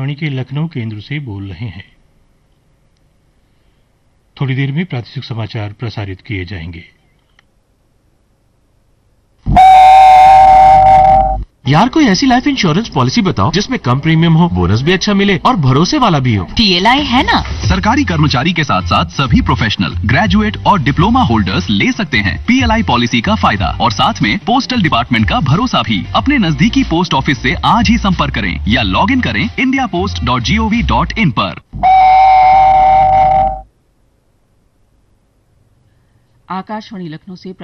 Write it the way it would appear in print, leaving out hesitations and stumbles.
आकाशवाणी के लखनऊ केंद्र से बोल रहे हैं। थोड़ी देर में प्रादेशिक समाचार प्रसारित किए जाएंगे। यार कोई ऐसी लाइफ इंश्योरेंस पॉलिसी बताओ जिसमें कम प्रीमियम हो, बोनस भी अच्छा मिले और भरोसे वाला भी हो। PLI है ना। सरकारी कर्मचारी के साथ साथ सभी प्रोफेशनल, ग्रेजुएट और डिप्लोमा होल्डर्स ले सकते हैं PLI पॉलिसी का फायदा और साथ में पोस्टल डिपार्टमेंट का भरोसा भी। अपने नजदीकी पोस्ट ऑफिस से आज ही संपर्क करें या लॉग इन करें indiapost.gov.in पर। आकाशवाणी लखनऊ से